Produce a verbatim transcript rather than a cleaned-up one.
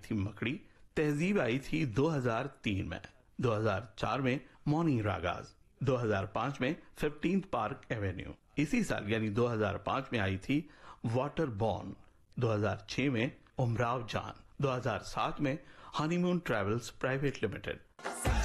थी मकड़ी, तहजीब आई थी दो हज़ार तीन में, दो हज़ार चार में मॉर्निंग रागाज, दो हज़ार पाँच में फिफ्टींथ पार्क एवेन्यू, इसी साल यानी दो हज़ार पाँच में आई थी वाटर बॉर्न, दो हज़ार छह में उमराव जान, दो हज़ार सात में हनीमून ट्रेवल्स प्राइवेट लिमिटेड।